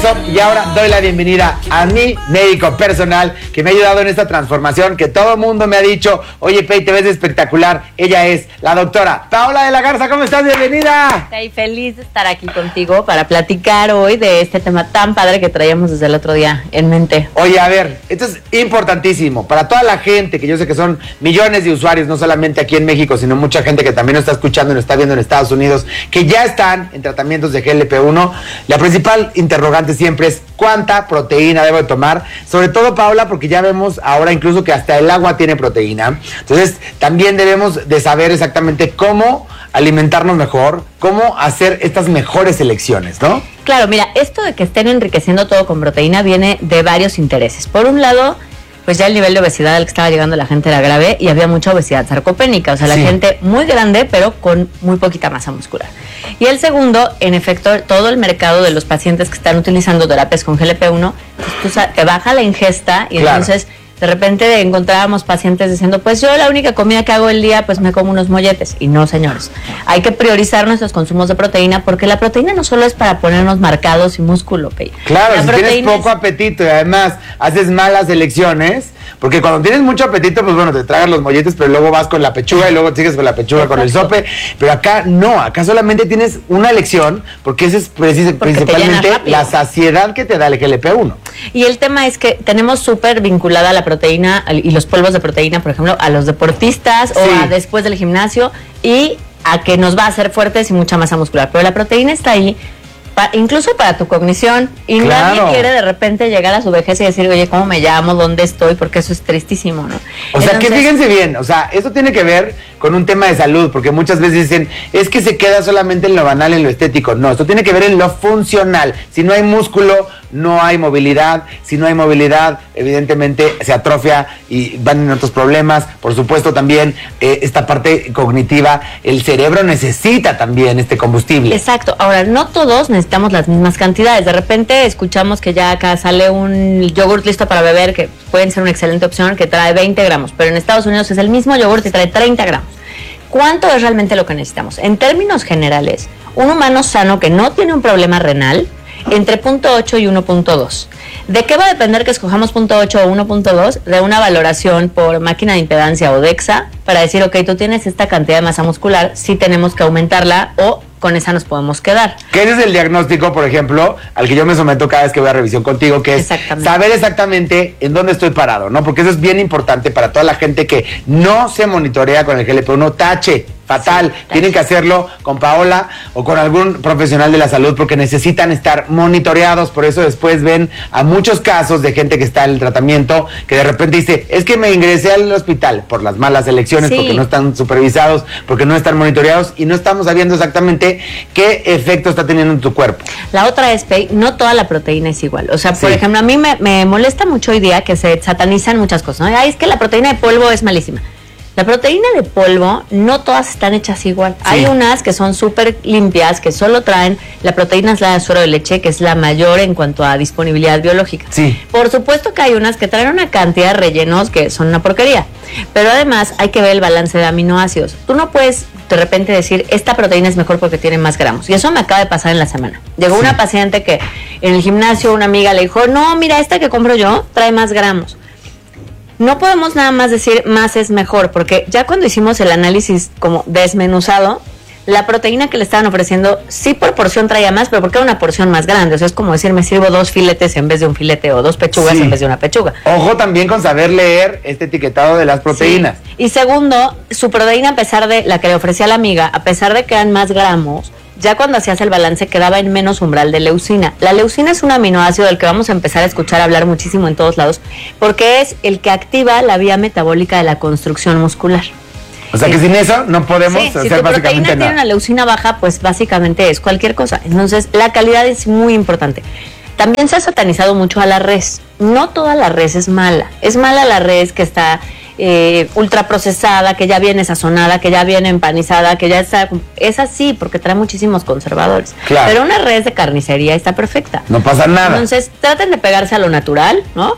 eso. Y ahora doy la bienvenida a mi médico personal que me ha ayudado en esta transformación, que todo el mundo me ha dicho, oye, Pei, te ves espectacular. Ella es la doctora Paola de la Garza. ¿Cómo estás? Bienvenida. Estoy feliz de estar aquí contigo para platicar hoy de este tema tan padre que traíamos desde el otro día en mente. Oye, a ver, esto es importantísimo para toda la gente, que yo sé que son millones de usuarios, no solamente aquí en México, sino mucha gente que también nos está escuchando y nos está viendo en Estados Unidos, que ya están en tratamientos de GLP-1. La principal interrogante siempre es ¿cuánta proteína debo de tomar? Sobre todo, Paola, porque ya vemos ahora incluso que hasta el agua tiene proteína. Entonces, también debemos de saber exactamente cómo alimentarnos mejor, cómo hacer estas mejores elecciones, ¿no? Claro, mira, esto de que estén enriqueciendo todo con proteína viene de varios intereses. Por un lado, pues ya el nivel de obesidad al que estaba llegando la gente era grave y había mucha obesidad sarcopénica, o sea, la gente muy grande pero con muy poquita masa muscular. Y el segundo, en efecto, todo el mercado de los pacientes que están utilizando terapias con GLP-1, pues te baja la ingesta y claro. Entonces de repente encontrábamos pacientes diciendo, pues yo la única comida que hago el día, pues me como unos molletes. Y no, señores, hay que priorizar nuestros consumos de proteína, porque la proteína no solo es para ponernos marcados y músculo, Pei. Claro, si tienes poco apetito y además haces malas elecciones, porque cuando tienes mucho apetito, pues bueno, te tragas los molletes, pero luego vas con la pechuga y luego sigues con la pechuga. Exacto. Con el sope. Pero acá no, acá solamente tienes una elección, porque esa es principalmente la saciedad que te da el GLP-1. Y el tema es que tenemos súper vinculada la proteína y los polvos de proteína, por ejemplo, a los deportistas o a después del gimnasio y a que nos va a hacer fuertes y mucha masa muscular. Pero la proteína está ahí incluso para tu cognición y claro. Nadie quiere de repente llegar a su vejez y decir, oye, ¿cómo me llamo? ¿Dónde estoy? Porque eso es tristísimo, ¿no? O sea, que fíjense bien, o sea, esto tiene que ver con un tema de salud, porque muchas veces dicen, es que se queda solamente en lo banal, en lo estético. No, esto tiene que ver en lo funcional. Si no hay músculo, no hay movilidad. Si no hay movilidad, evidentemente se atrofia y van en otros problemas. Por supuesto, también esta parte cognitiva, el cerebro necesita también este combustible. Exacto. Ahora, no todos necesitamos las mismas cantidades. De repente escuchamos que ya acá sale un yogurt listo para beber, que pueden ser una excelente opción, que trae 20 gramos, pero en Estados Unidos es el mismo yogurt y trae 30 gramos. ¿Cuánto es realmente lo que necesitamos? En términos generales, un humano sano que no tiene un problema renal, entre 0.8 y 1.2. ¿De qué va a depender que escojamos 0.8 o 1.2? De una valoración por máquina de impedancia o DEXA para decir, ok, tú tienes esta cantidad de masa muscular, sí tenemos que aumentarla o con esa nos podemos quedar. Que ese es el diagnóstico, por ejemplo, al que yo me someto cada vez que voy a revisión contigo, que es saber exactamente en dónde estoy parado, ¿no? Porque eso es bien importante para toda la gente que no se monitorea con el GLP-1, tache. Fatal, tienen que hacerlo con Paola o con algún profesional de la salud porque necesitan estar monitoreados. Por eso después ven a muchos casos de gente que está en el tratamiento que de repente dice, es que me ingresé al hospital por las malas elecciones, porque no están supervisados, porque no están monitoreados y no estamos sabiendo exactamente qué efecto está teniendo en tu cuerpo. La otra es, Pei, no toda la proteína es igual. O sea, por ejemplo, a mí me molesta mucho hoy día que se satanizan muchas cosas, ¿no? Ay, es que la proteína de polvo es malísima. La proteína de polvo, no todas están hechas igual. Sí. Hay unas que son súper limpias, que solo traen la proteína aislada de suero de leche, que es la mayor en cuanto a disponibilidad biológica. Sí. Por supuesto que hay unas que traen una cantidad de rellenos que son una porquería. Pero además hay que ver el balance de aminoácidos. Tú no puedes de repente decir, esta proteína es mejor porque tiene más gramos. Y eso me acaba de pasar en la semana. Llegó una paciente que en el gimnasio una amiga le dijo, no, mira, esta que compro yo trae más gramos. No podemos nada más decir más es mejor, porque ya cuando hicimos el análisis como desmenuzado, la proteína que le estaban ofreciendo sí por porción traía más, pero porque era una porción más grande. O sea, es como decir, me sirvo 2 filetes en vez de un filete o 2 pechugas en vez de una pechuga. Ojo también con saber leer este etiquetado de las proteínas. Sí. Y segundo, su proteína, a pesar de la que le ofrecía la amiga, a pesar de que eran más gramos, ya cuando hacías el balance quedaba en menos umbral de leucina. La leucina es un aminoácido del que vamos a empezar a escuchar hablar muchísimo en todos lados, porque es el que activa la vía metabólica de la construcción muscular. O sea que sin eso no podemos hacer básicamente nada. Si tu proteína tiene una leucina baja, pues básicamente es cualquier cosa. Entonces la calidad es muy importante. También se ha satanizado mucho a la res. No toda la res es mala. Es mala la res que está ultraprocesada, que ya viene sazonada, que ya viene empanizada, que ya está... Es así, porque trae muchísimos conservadores. Claro. Pero una res de carnicería está perfecta. No pasa nada. Entonces traten de pegarse a lo natural, ¿no?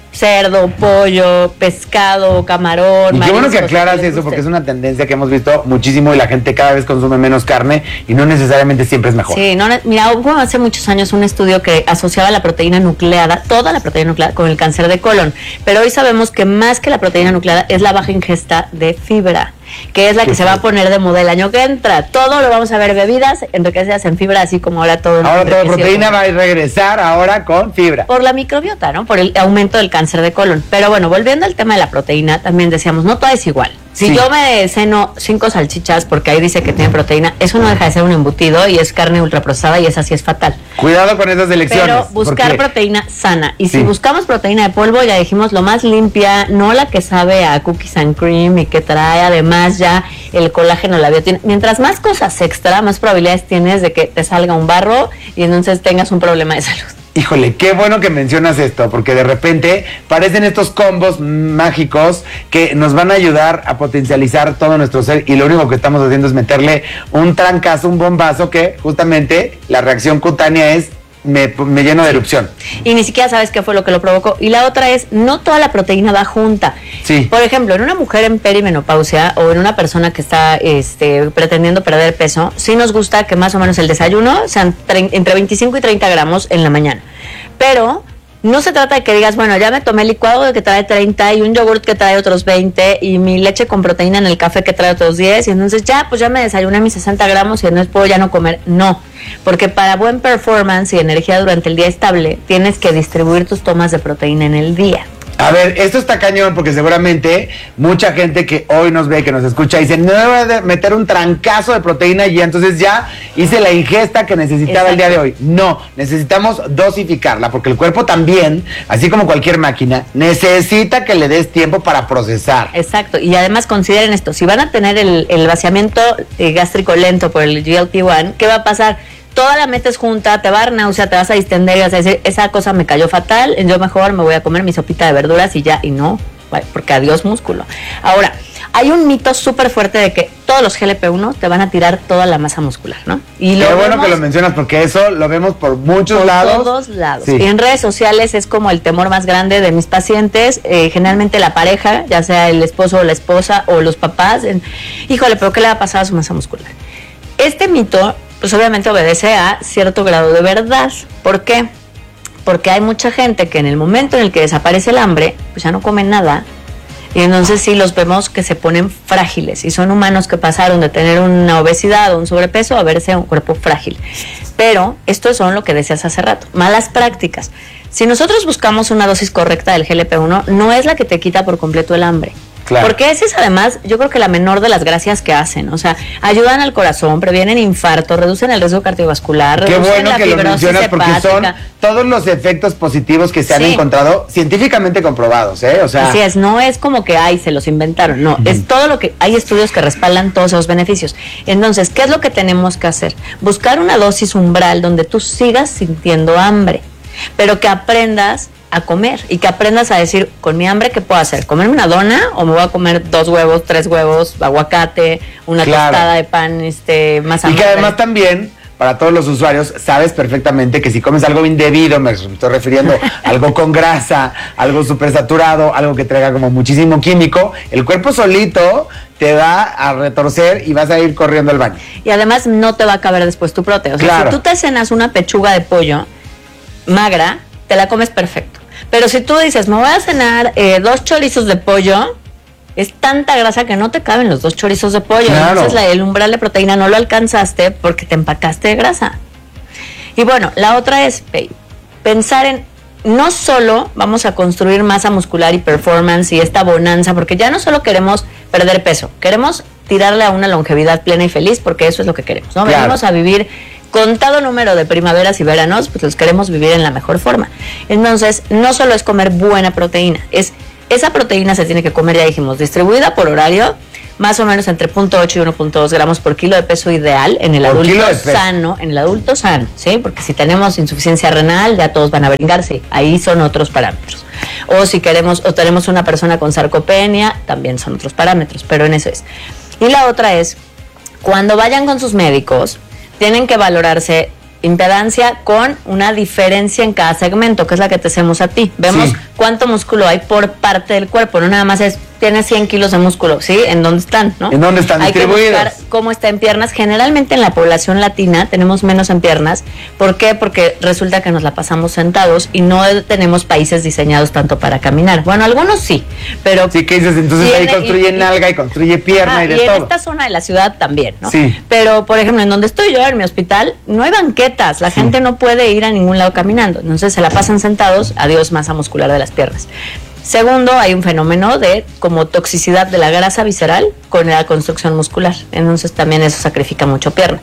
cerdo, pollo, pescado, camarón. Y qué bueno que aclaras eso, porque es una tendencia que hemos visto muchísimo y la gente cada vez consume menos carne y no necesariamente siempre es mejor. Sí, mira, hubo hace muchos años un estudio que asociaba la proteína nucleada, toda la proteína nucleada, con el cáncer de colon. Pero hoy sabemos que más que la proteína nucleada es la baja ingesta de fibra, que es la que se va a poner de moda el año que entra. Todo lo vamos a ver, bebidas enriquecidas en fibra, así como ahora todo. Ahora toda proteína va a regresar ahora con fibra. Por la microbiota, ¿no? Por el aumento del cáncer de colon. Pero bueno, volviendo al tema de la proteína, también decíamos, no todo es igual. Si yo me ceno 5 salchichas porque ahí dice que tiene proteína, eso no deja de ser un embutido y es carne ultraprocesada y esa sí es fatal. Cuidado con esas elecciones. Pero buscar proteína sana. Y si buscamos proteína de polvo, ya dijimos, lo más limpia, no la que sabe a cookies and cream y que trae además ya el colágeno, la biotina. Mientras más cosas extra, más probabilidades tienes de que te salga un barro y entonces tengas un problema de salud. Híjole, qué bueno que mencionas esto, porque de repente parecen estos combos mágicos que nos van a ayudar a potencializar todo nuestro ser y lo único que estamos haciendo es meterle un trancazo, un bombazo que justamente la reacción cutánea es me lleno de erupción. Y ni siquiera sabes qué fue lo que lo provocó. Y la otra es, no toda la proteína va junta. Sí. Por ejemplo, en una mujer en perimenopausia o en una persona que está pretendiendo perder peso, sí nos gusta que más o menos el desayuno sean entre 25 y 30 gramos en la mañana. Pero no se trata de que digas, bueno, ya me tomé el licuado que trae 30 y un yogurt que trae otros 20 y mi leche con proteína en el café que trae otros 10 y entonces pues ya me desayuné mis 60 gramos y entonces puedo ya no comer. No, porque para buen performance y energía durante el día estable tienes que distribuir tus tomas de proteína en el día. A ver, esto está cañón porque seguramente mucha gente que hoy nos ve, que nos escucha, dice, no me voy a meter un trancazo de proteína y entonces ya hice la ingesta que necesitaba el día de hoy. No, necesitamos dosificarla porque el cuerpo también, así como cualquier máquina, necesita que le des tiempo para procesar. Exacto, y además consideren esto, si van a tener el vaciamiento gástrico lento por el GLP-1, ¿qué va a pasar? Toda la metes junta, te va a dar náusea, te vas a distender y vas a decir, esa cosa me cayó fatal, yo mejor me voy a comer mi sopita de verduras y ya, y no, porque adiós músculo. Ahora, hay un mito súper fuerte de que todos los GLP-1 te van a tirar toda la masa muscular, ¿no? Y qué bueno que lo mencionas porque eso lo vemos por muchos lados. Por todos lados. Sí. Y en redes sociales es como el temor más grande de mis pacientes, generalmente la pareja, ya sea el esposo o la esposa o los papás, híjole, pero ¿qué le va a pasar a su masa muscular? Este mito pues obviamente obedece a cierto grado de verdad. ¿Por qué? Porque hay mucha gente que en el momento en el que desaparece el hambre, pues ya no comen nada. Y entonces sí los vemos que se ponen frágiles. Y son humanos que pasaron de tener una obesidad o un sobrepeso a verse un cuerpo frágil. Pero esto son lo que decías hace rato, malas prácticas. Si nosotros buscamos una dosis correcta del GLP-1, no es la que te quita por completo el hambre. Claro. Porque esa es además, yo creo que la menor de las gracias que hacen. O sea, ayudan al corazón, previenen infarto, reducen el riesgo cardiovascular, qué reducen bueno la que lo mencionas hepática. Porque son todos los efectos positivos que se han encontrado científicamente comprobados, ¿eh? O sea, así es, no es como que se los inventaron, no, es todo lo que hay estudios que respaldan todos esos beneficios. Entonces, ¿qué es lo que tenemos que hacer? Buscar una dosis umbral donde tú sigas sintiendo hambre, pero que aprendas a comer y que aprendas a decir, con mi hambre, ¿qué puedo hacer? ¿Comerme una dona o me voy a comer 2 huevos, 3 huevos, aguacate, una tostada de pan, más y que además también, para todos los usuarios, sabes perfectamente que si comes algo indebido, me estoy refiriendo a algo con grasa, algo súper saturado, algo que traiga como muchísimo químico, el cuerpo solito te va a retorcer y vas a ir corriendo al baño. Y además no te va a caber después tu prote. O sea, si tú te cenas una pechuga de pollo magra, te la comes perfecto. Pero si tú dices, me voy a cenar 2 chorizos de pollo, es tanta grasa que no te caben los 2 chorizos de pollo. Claro. Entonces el umbral de proteína no lo alcanzaste porque te empacaste de grasa. Y bueno, la otra es pensar en, no solo vamos a construir masa muscular y performance y esta bonanza, porque ya no solo queremos perder peso, queremos tirarle a una longevidad plena y feliz, porque eso es lo que queremos, ¿no? Claro. Venimos a vivir contado número de primaveras y veranos, pues los queremos vivir en la mejor forma. Entonces, no solo es comer buena proteína, esa proteína se tiene que comer, ya dijimos, distribuida por horario, más o menos entre 0.8 y 1.2 gramos por kilo de peso ideal en el adulto sano, ¿sí? Porque si tenemos insuficiencia renal, ya todos van a brincar, sí, ahí son otros parámetros. O si tenemos una persona con sarcopenia, también son otros parámetros, pero en eso es. Y la otra es, cuando vayan con sus médicos, tienen que valorarse impedancia con una diferencia en cada segmento, que es la que te hacemos a ti. Vemos cuánto músculo hay por parte del cuerpo, no nada más es, tienes 100 kilos de músculo, ¿sí? ¿En dónde están, no? ¿En dónde están distribuidos? Hay que buscar cómo está en piernas. Generalmente en la población latina tenemos menos en piernas. ¿Por qué? Porque resulta que nos la pasamos sentados y no tenemos países diseñados tanto para caminar. Bueno, algunos sí, pero... Sí, ¿qué dices? Entonces ahí construye nalga y construye pierna y de todo. Y en esta zona de la ciudad también, ¿no? Sí. Pero, por ejemplo, en donde estoy yo, en mi hospital, no hay banquetas. La gente no puede ir a ningún lado caminando. Entonces se la pasan sentados, adiós masa muscular de las piernas. Segundo, hay un fenómeno de como toxicidad de la grasa visceral con la construcción muscular. Entonces también eso sacrifica mucho pierna.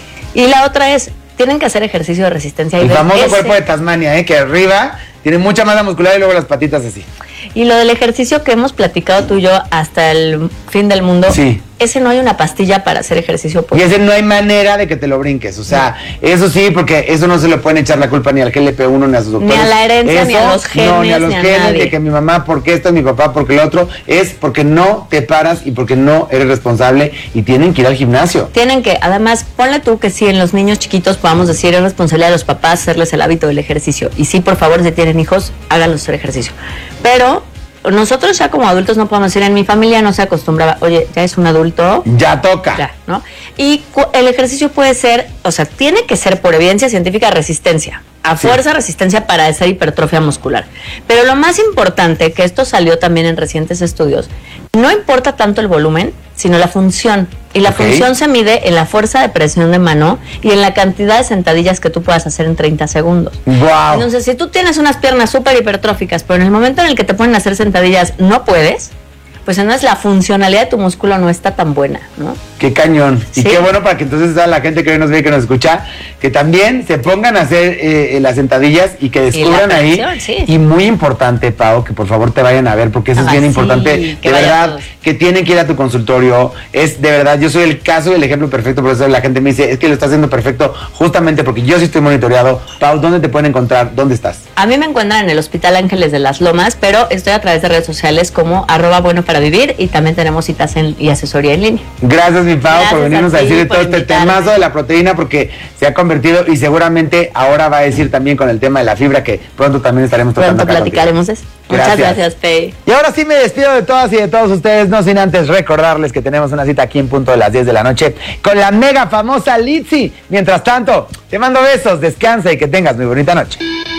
Y la otra es, tienen que hacer ejercicio de resistencia. El famoso cuerpo de Tasmania, que arriba tiene mucha masa muscular y luego las patitas así. Y lo del ejercicio que hemos platicado tú y yo hasta el fin del mundo, ese no hay una pastilla para hacer ejercicio. Y ese no hay manera de que te lo brinques. O sea, eso sí, porque eso no se le pueden echar la culpa ni al GLP-1 ni a sus doctores. Ni a la herencia, eso, ni a los genes, no, ni a los genes, nadie. de que mi mamá, porque esto, mi papá, porque lo otro. Es porque no te paras y porque no eres responsable y tienen que ir al gimnasio. Tienen que, además, ponle tú que sí, en los niños chiquitos podamos decir, es responsabilidad de los papás hacerles el hábito del ejercicio. Y sí, por favor, si tienen hijos, háganlos hacer ejercicio. Pero nosotros ya como adultos no podemos decir, en mi familia no se acostumbraba, oye, ya es un adulto. Ya toca. Ya, ¿no? Y el ejercicio puede ser, o sea, tiene que ser por evidencia científica resistencia. A fuerza resistencia para hacer hipertrofia muscular. Pero lo más importante, que esto salió también en recientes estudios, no importa tanto el volumen, sino la función. Y la función se mide en la fuerza de presión de mano y en la cantidad de sentadillas que tú puedas hacer en 30 segundos. Wow. Entonces, si tú tienes unas piernas súper hipertróficas, pero en el momento en el que te ponen a hacer sentadillas no puedes, pues entonces la funcionalidad de tu músculo no está tan buena, ¿no? Qué cañón. Y qué bueno para que entonces a la gente que hoy nos ve y que nos escucha, que también se pongan a hacer las sentadillas y que descubran ahí. Y muy importante, Pau, que por favor te vayan a ver, porque eso es bien importante. De verdad, que tienen que ir a tu consultorio. Es de verdad, yo soy el caso y el ejemplo perfecto, por eso la gente me dice, es que lo está haciendo perfecto, justamente porque yo sí estoy monitoreado. Pau, ¿dónde te pueden encontrar? ¿Dónde estás? A mí me encuentran en el Hospital Ángeles de las Lomas, pero estoy a través de redes sociales como @buenoparavivir y también tenemos citas y asesoría en línea. Gracias, mi Pau, por venirnos a decir de todo este temazo de la proteína, porque se ha convertido y seguramente ahora va a decir también con el tema de la fibra, que pronto también estaremos tocando. Pronto platicaremos eso. Muchas gracias, Pei. Y ahora sí me despido de todas y de todos ustedes, no sin antes recordarles que tenemos una cita aquí en punto de las 10 de la noche con la mega famosa Litzy. Mientras tanto, te mando besos, descansa y que tengas muy bonita noche.